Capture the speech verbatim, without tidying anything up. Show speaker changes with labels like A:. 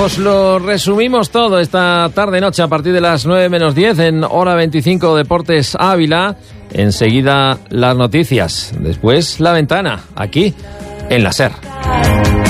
A: Os lo resumimos todo esta tarde-noche a partir de las nueve menos diez en Hora veinticinco Deportes Ávila. Enseguida las noticias, después la ventana, aquí en la SER.